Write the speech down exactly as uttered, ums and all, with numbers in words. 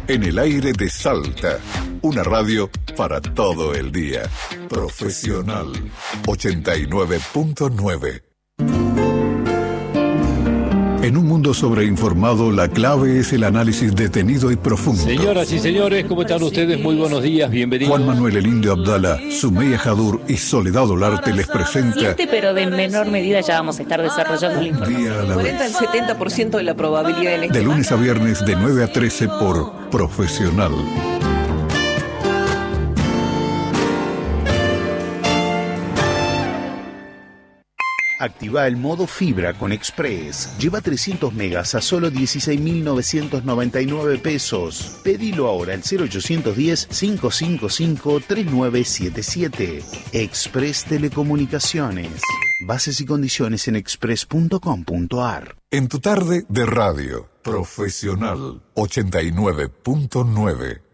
En el aire de Salta. Una radio para todo el día. Profesional ochenta y nueve punto nueve. En un mundo sobreinformado, la clave es el análisis detenido y profundo. Señoras y señores, ¿cómo están ustedes? Muy buenos días, bienvenidos. Juan Manuel El Indio Abdala, Sumeya Jadur y Soledad Olarte les presenta... Siete, pero de menor medida ya vamos a estar desarrollando la información. Día a la vez. cuarenta al setenta por ciento de la probabilidad en este De lunes a viernes de nueve a trece por Profesional. Activa el modo fibra con Express. Lleva trescientos megas a solo dieciséis mil novecientos noventa y nueve pesos. Pedilo ahora al cero ochocientos diez, cinco cinco cinco, tres nueve siete siete. Express Telecomunicaciones. Bases y condiciones en express punto com punto a r. En tu tarde de radio. Profesional ochenta y nueve punto nueve.